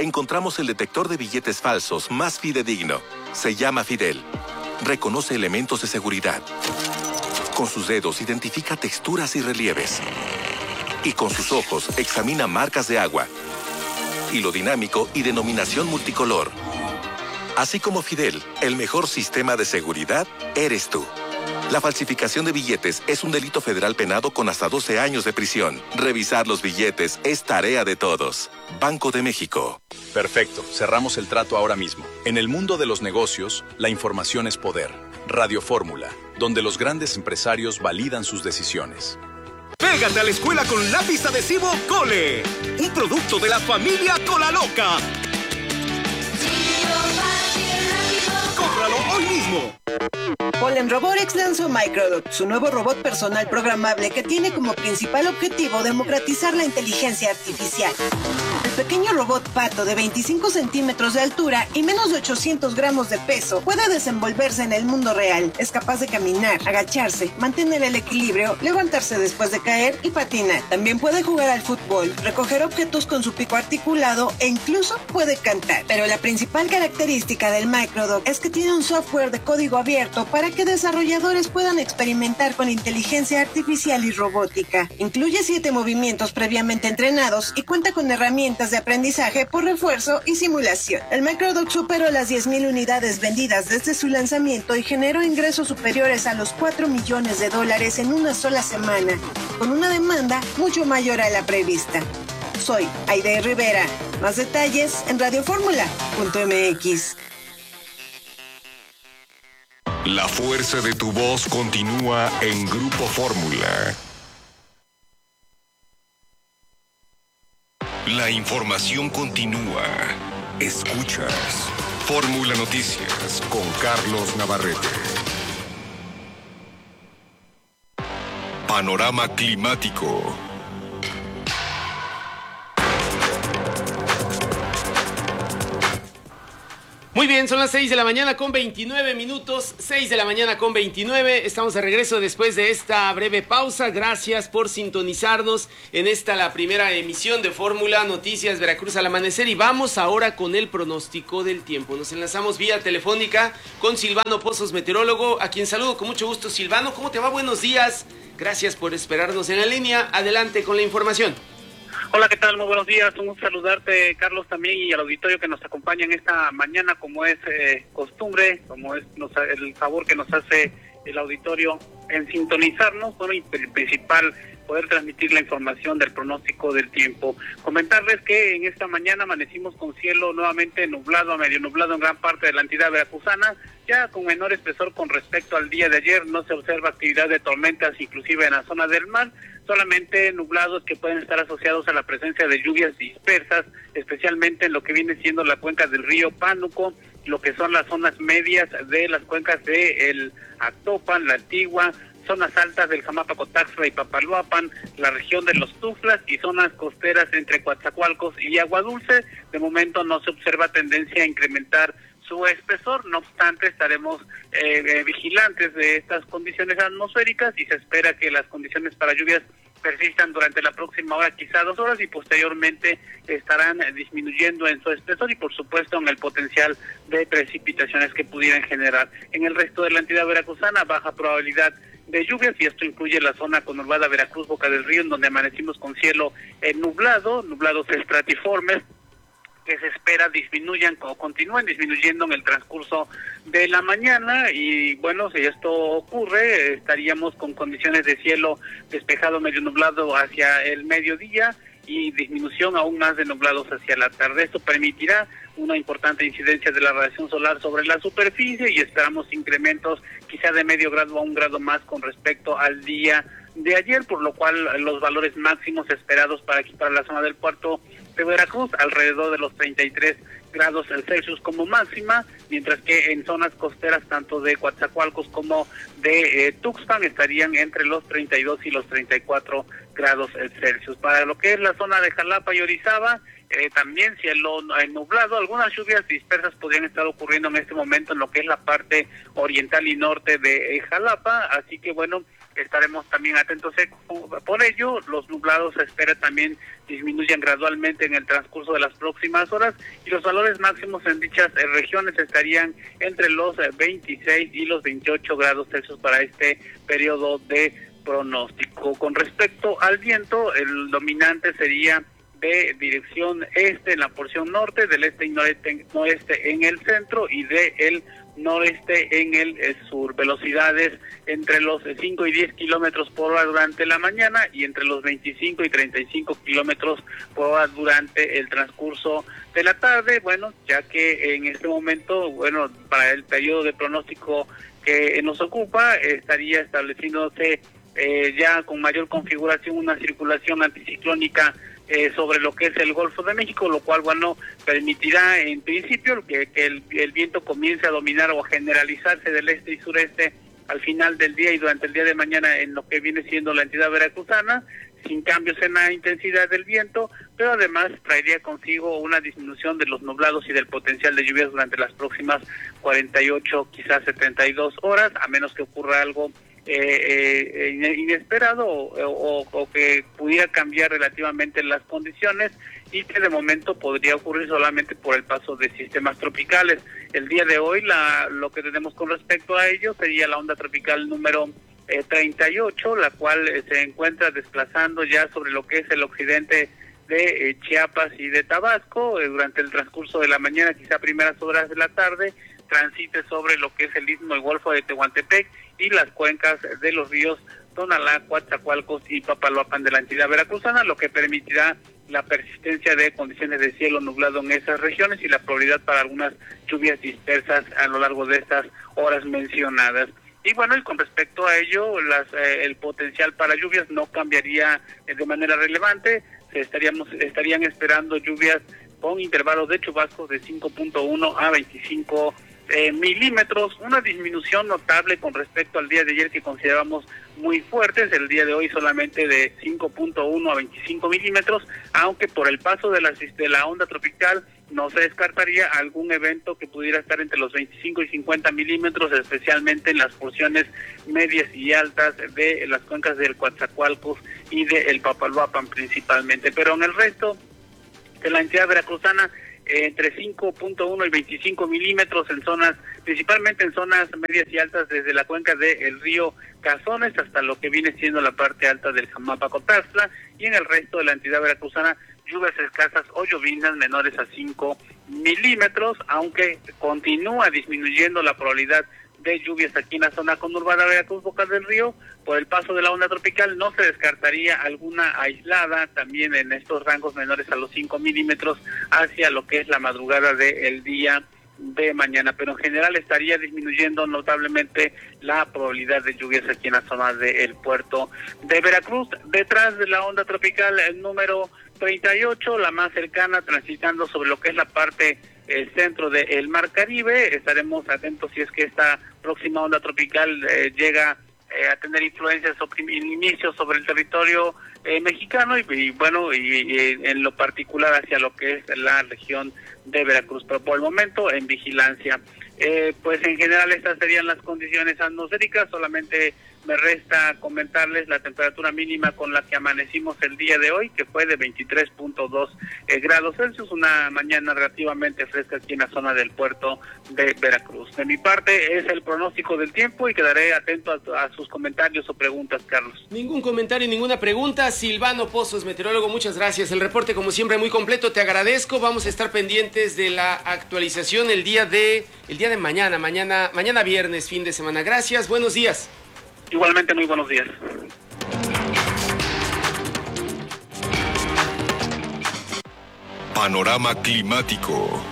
encontramos el detector de billetes falsos más fidedigno. Se llama Fidel. Reconoce elementos de seguridad. Con sus dedos identifica texturas y relieves. Y con sus ojos examina marcas de agua. Hilo dinámico y denominación multicolor. Así como Fidel, el mejor sistema de seguridad eres tú. La falsificación de billetes es un delito federal penado con hasta 12 años de prisión. Revisar los billetes es tarea de todos. Banco de México. Perfecto, cerramos el trato ahora mismo. En el mundo de los negocios, la información es poder. Radio Fórmula, donde los grandes empresarios validan sus decisiones. Pégate a la escuela con lápiz adhesivo Cole, un producto de la familia Colaloca. ¡Cómpralo hoy mismo! Polen Robotics lanzó Microdot, su nuevo robot personal programable que tiene como principal objetivo democratizar la inteligencia artificial. El pequeño robot pato de 25 centímetros de altura y menos de 800 gramos de peso puede desenvolverse en el mundo real. Es capaz de caminar, agacharse, mantener el equilibrio, levantarse después de caer y patinar. También puede jugar al fútbol, recoger objetos con su pico articulado e incluso puede cantar. Pero la principal característica del Microdot es que tiene un software de código abierto para que desarrolladores puedan experimentar con inteligencia artificial y robótica. Incluye 7 movimientos previamente entrenados y cuenta con herramientas de aprendizaje por refuerzo y simulación. El Microdot superó las 10,000 unidades vendidas desde su lanzamiento y generó ingresos superiores a los $4 millones en una sola semana, con una demanda mucho mayor a la prevista. Soy Aide Rivera. Más detalles en radioformula.mx. La fuerza de tu voz continúa en Grupo Fórmula. La información continúa. Escuchas Fórmula Noticias con Carlos Navarrete. Panorama climático. Muy bien, son las 6 de la mañana con 29 minutos, 6 de la mañana con 29, estamos de regreso después de esta breve pausa. Gracias por sintonizarnos en la primera emisión de Fórmula Noticias Veracruz al amanecer, y vamos ahora con el pronóstico del tiempo. Nos enlazamos vía telefónica con Silvano Pozos, meteorólogo, a quien saludo con mucho gusto. Silvano, ¿cómo te va? Buenos días, gracias por esperarnos en la línea, adelante con la información. Hola, ¿qué tal? Muy buenos días. Un gusto saludarte, Carlos, también, y al auditorio que nos acompaña en esta mañana, como es costumbre, como es el favor que nos hace el auditorio en sintonizarnos. Bueno, y el principal, poder transmitir la información del pronóstico del tiempo. Comentarles que en esta mañana amanecimos con cielo nuevamente nublado, a medio nublado en gran parte de la entidad veracruzana, ya con menor espesor con respecto al día de ayer. No se observa actividad de tormentas, inclusive en la zona del mar, solamente nublados que pueden estar asociados a la presencia de lluvias dispersas, especialmente en lo que viene siendo la cuenca del río Pánuco, lo que son las zonas medias de las cuencas de el Actopan, la Antigua, zonas altas del Jamapa-Cotaxtla y Papaloapan, la región de los Tuflas y zonas costeras entre Coatzacoalcos y Agua Dulce. De momento no se observa tendencia a incrementar su espesor, no obstante estaremos vigilantes de estas condiciones atmosféricas y se espera que las condiciones para lluvias persistan durante la próxima hora, quizá 2 horas, y posteriormente estarán disminuyendo en su espesor y por supuesto en el potencial de precipitaciones que pudieran generar. En el resto de la entidad veracruzana, baja probabilidad de lluvias, y esto incluye la zona conurbada Veracruz, Boca del Río, en donde amanecimos con cielo nublados estratiformes, que se espera disminuyan o continúen disminuyendo en el transcurso de la mañana. Y bueno, si esto ocurre, estaríamos con condiciones de cielo despejado medio nublado hacia el mediodía y disminución aún más de nublados hacia la tarde. Esto permitirá una importante incidencia de la radiación solar sobre la superficie y esperamos incrementos quizá de medio grado a 1 grado más con respecto al día de ayer, por lo cual los valores máximos esperados para la zona del puerto de Veracruz alrededor de los 33 grados Celsius como máxima, mientras que en zonas costeras tanto de Coatzacoalcos como de Tuxpan estarían entre los 32 y los 34 grados Celsius. Para lo que es la zona de Jalapa y Orizaba, también cielo nublado, algunas lluvias dispersas podrían estar ocurriendo en este momento en lo que es la parte oriental y norte de Jalapa, así que bueno, estaremos también atentos. Por ello, los nublados se espera también disminuyan gradualmente en el transcurso de las próximas horas y los valores máximos en dichas regiones estarían entre los 26 y los 28 grados Celsius para este periodo de pronóstico. Con respecto al viento, el dominante sería de dirección este en la porción norte, del este y noreste en el centro y del noreste en el sur. Velocidades entre los 5 y 10 kilómetros por hora durante la mañana y entre los 25 y 35 kilómetros por hora durante el transcurso de la tarde. Bueno, ya que en este momento, para el periodo de pronóstico que nos ocupa, estaría estableciéndose ya con mayor configuración una circulación anticiclónica sobre lo que es el Golfo de México, lo cual, permitirá en principio que el viento comience a dominar o a generalizarse del este y sureste al final del día y durante el día de mañana en lo que viene siendo la entidad veracruzana, sin cambios en la intensidad del viento, pero además traería consigo una disminución de los nublados y del potencial de lluvias durante las próximas 48, quizás 72 horas, a menos que ocurra algo inesperado o que pudiera cambiar relativamente las condiciones y que de momento podría ocurrir solamente por el paso de sistemas tropicales. El día de hoy lo que tenemos con respecto a ello sería la onda tropical número 38, la cual se encuentra desplazando ya sobre lo que es el occidente de Chiapas y de Tabasco durante el transcurso de la mañana, quizá primeras horas de la tarde, transite sobre lo que es el istmo y golfo de Tehuantepec y las cuencas de los ríos Tonalá, Coatzacoalcos y Papaloapan de la entidad veracruzana, lo que permitirá la persistencia de condiciones de cielo nublado en esas regiones y la probabilidad para algunas lluvias dispersas a lo largo de estas horas mencionadas. Y con respecto a ello, el potencial para lluvias no cambiaría de manera relevante. Estarían esperando lluvias con intervalos de chubascos de 5.1 a 25 milímetros, una disminución notable con respecto al día de ayer que consideramos muy fuertes. El día de hoy solamente de 5.1 a 25 milímetros, aunque por el paso de la onda tropical no se descartaría algún evento que pudiera estar entre los 25 y 50 milímetros, especialmente en las porciones medias y altas de las cuencas del Coatzacoalcos y del Papaloapan principalmente, pero en el resto de la entidad veracruzana entre 5.1 y 25 milímetros en zonas, principalmente en zonas medias y altas desde la cuenca del río Cazones hasta lo que viene siendo la parte alta del Jamapa-Cotaxtla, y en el resto de la entidad veracruzana lluvias escasas o llovinas menores a 5 milímetros, aunque continúa disminuyendo la probabilidad de lluvias aquí en la zona conurbada Veracruz, Boca del Río. Por el paso de la onda tropical no se descartaría alguna aislada también en estos rangos menores a los 5 milímetros hacia lo que es la madrugada del día de mañana, pero en general estaría disminuyendo notablemente la probabilidad de lluvias aquí en la zona del puerto de Veracruz. Detrás de la onda tropical el número 38, la más cercana, transitando sobre lo que es la parte centro del Mar Caribe. Estaremos atentos si es que esta próxima onda tropical llega a tener influencias inicios sobre el territorio mexicano y en lo particular hacia lo que es la región de Veracruz, pero por el momento en vigilancia. Pues en general estas serían las condiciones atmosféricas. Solamente me resta comentarles la temperatura mínima con la que amanecimos el día de hoy, que fue de 23.2 grados Celsius, una mañana relativamente fresca aquí en la zona del puerto de Veracruz. De mi parte es el pronóstico del tiempo y quedaré atento a sus comentarios o preguntas, Carlos. Ningún comentario, ninguna pregunta. Silvano Pozos, meteorólogo, muchas gracias. El reporte, como siempre, muy completo, te agradezco. Vamos a estar pendientes de la actualización el día de mañana viernes, fin de semana. Gracias, buenos días. Igualmente, muy buenos días. Panorama climático.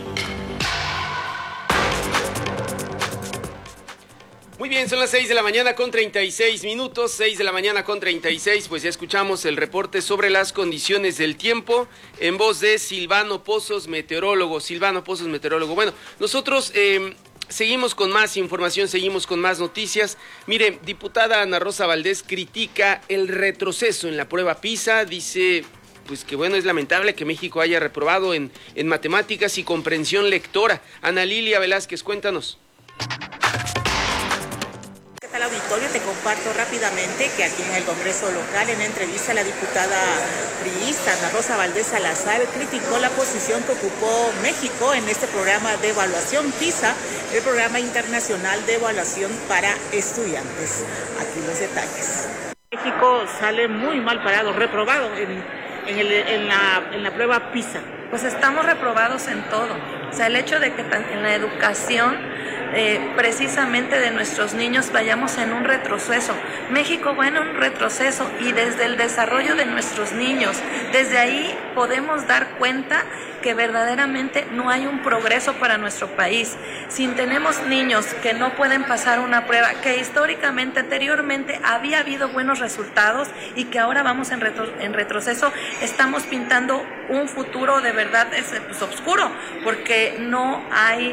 Muy bien, son las 6 de la mañana con 36 minutos, 6 de la mañana con 36, pues ya escuchamos el reporte sobre las condiciones del tiempo en voz de Silvano Pozos, meteorólogo. Silvano Pozos, meteorólogo. Bueno, nosotros seguimos con más información, seguimos con más noticias. Mire, diputada Ana Rosa Valdés critica el retroceso en la prueba PISA, dice pues que es lamentable que México haya reprobado en matemáticas y comprensión lectora. Ana Lilia Velázquez, cuéntanos. Al auditorio te comparto rápidamente que aquí en el Congreso local, en entrevista, la diputada priista Ana Rosa Valdés Salazar criticó la posición que ocupó México en este programa de evaluación PISA, el programa internacional de evaluación para estudiantes. Aquí los detalles. México sale muy mal parado, reprobado en la prueba PISA. Pues estamos reprobados en todo. O sea, el hecho de que en la educación, precisamente de nuestros niños, vayamos en un retroceso. México va en un retroceso y desde el desarrollo de nuestros niños, desde ahí podemos dar cuenta que verdaderamente no hay un progreso para nuestro país. Si tenemos niños que no pueden pasar una prueba, que históricamente, anteriormente, había habido buenos resultados y que ahora vamos en retroceso, estamos pintando un futuro de verdad oscuro, porque no hay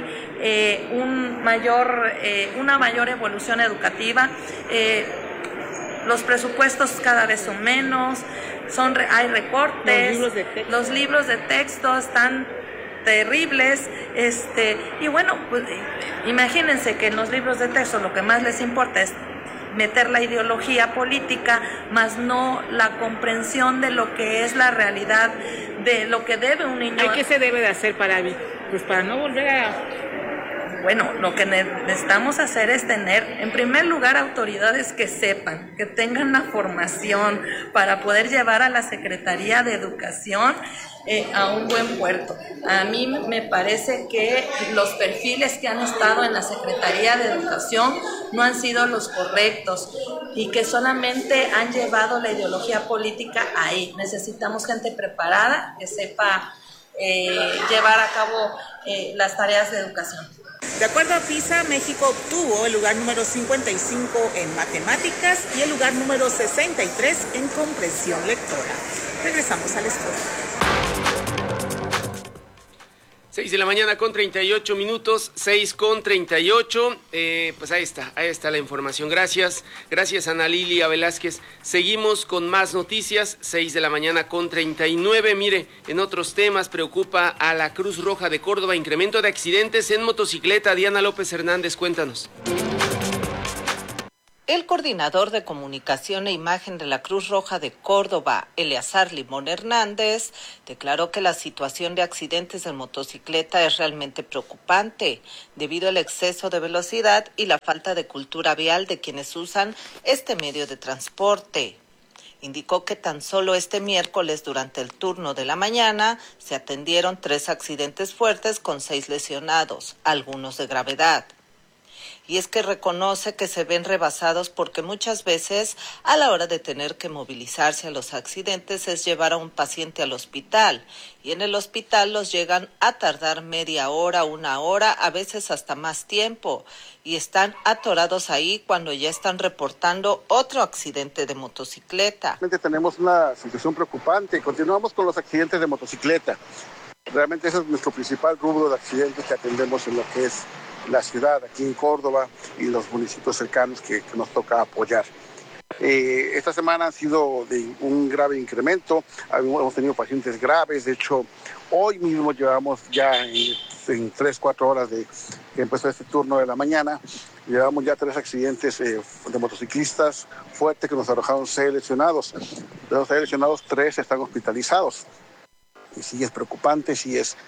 una mayor evolución educativa. Los presupuestos cada vez son menos, hay recortes, los libros de texto están terribles, y bueno, pues imagínense que en los libros de texto lo que más les importa es meter la ideología política, más no la comprensión de lo que es la realidad, de lo que debe un niño. ¿Qué se debe de hacer para no volver a...? Bueno, lo que necesitamos hacer es tener, en primer lugar, autoridades que sepan, que tengan la formación para poder llevar a la Secretaría de Educación a un buen puerto. A mí me parece que los perfiles que han estado en la Secretaría de Educación no han sido los correctos y que solamente han llevado la ideología política ahí. Necesitamos gente preparada que sepa llevar a cabo las tareas de educación. De acuerdo a PISA, México obtuvo el lugar número 55 en matemáticas y el lugar número 63 en comprensión lectora. Regresamos al estudio. 6 de la mañana con 38 minutos, 6:38. Pues ahí está la información. Gracias Ana Lilia Velázquez. Seguimos con más noticias, 6 de la mañana con 39. Mire, en otros temas, preocupa a la Cruz Roja de Córdoba, incremento de accidentes en motocicleta. Diana López Hernández, cuéntanos. El coordinador de comunicación e imagen de la Cruz Roja de Córdoba, Eleazar Limón Hernández, declaró que la situación de accidentes en motocicleta es realmente preocupante debido al exceso de velocidad y la falta de cultura vial de quienes usan este medio de transporte. Indicó que tan solo este miércoles, durante el turno de la mañana, se atendieron 3 accidentes fuertes con 6 lesionados, algunos de gravedad. Y es que reconoce que se ven rebasados porque muchas veces a la hora de tener que movilizarse a los accidentes es llevar a un paciente al hospital y en el hospital los llegan a tardar media hora, 1 hora, a veces hasta más tiempo y están atorados ahí cuando ya están reportando otro accidente de motocicleta. Realmente tenemos una situación preocupante. Continuamos con los accidentes de motocicleta. Realmente ese es nuestro principal rubro de accidentes que atendemos en lo que es la ciudad, aquí en Córdoba y los municipios cercanos que nos toca apoyar. Esta semana ha sido de un grave incremento, hemos tenido pacientes graves, de hecho hoy mismo llevamos ya en 3-4 horas de que empezó este turno de la mañana, llevamos ya 3 accidentes de motociclistas fuertes que nos arrojaron 6 lesionados. De los 6 lesionados, 3 están hospitalizados. Y sí es preocupante, sí es...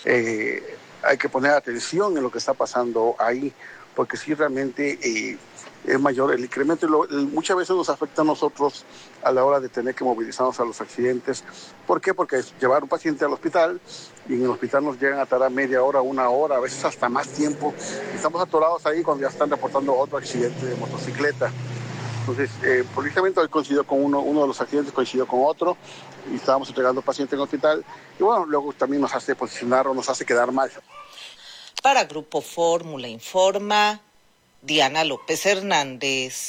hay que poner atención en lo que está pasando ahí, porque sí realmente es mayor el incremento. Muchas veces nos afecta a nosotros a la hora de tener que movilizarnos a los accidentes. ¿Por qué? Porque es llevar un paciente al hospital y en el hospital nos llegan a tardar media hora, 1 hora, a veces hasta más tiempo. Estamos atorados ahí cuando ya están reportando otro accidente de motocicleta. Entonces, precisamente hoy coincidió con uno de los accidentes, coincidió con otro, y estábamos entregando paciente en el hospital, y bueno, luego también nos hace posicionar o nos hace quedar mal. Para Grupo Fórmula informa Diana López Hernández.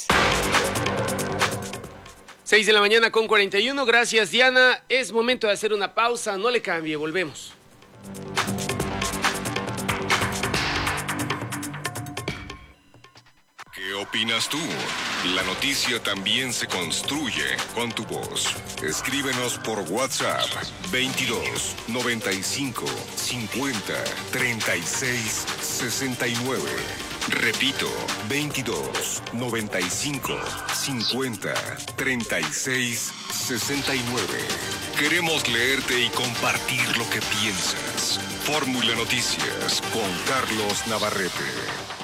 6 de la mañana con 41, gracias Diana. Es momento de hacer una pausa, no le cambie, volvemos. ¿Qué opinas tú? La noticia también se construye con tu voz. Escríbenos por WhatsApp 22 95 50 36 69. Repito, 22 95 50 36 69. Queremos leerte y compartir lo que piensas. Fórmula Noticias con Carlos Navarrete.